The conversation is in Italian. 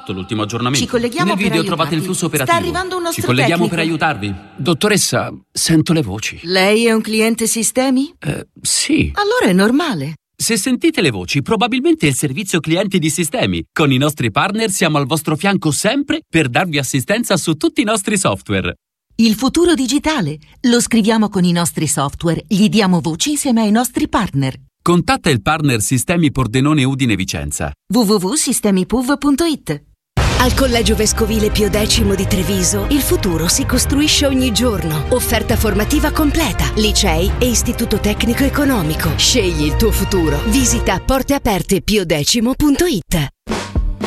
fatto l'ultimo aggiornamento. Ci colleghiamo nel per video aiutarvi. trovate il flusso operativo. Sta arrivando un nostro Ci colleghiamo tecnico. per aiutarvi. Dottoressa, sento le voci. Lei è un cliente Sistemi? Sì. Allora è normale. Se sentite le voci, probabilmente è il servizio clienti di Sistemi. Con i nostri partner siamo al vostro fianco sempre per darvi assistenza su tutti i nostri software. Il futuro digitale lo scriviamo con i nostri software, gli diamo voce insieme ai nostri partner. Contatta il partner Sistemi Pordenone Udine Vicenza. www.sistemipuv.it. Al Collegio Vescovile Pio X di Treviso, il futuro si costruisce ogni giorno. Offerta formativa completa, licei e istituto tecnico economico. Scegli il tuo futuro. Visita porteapertepiodecimo.it.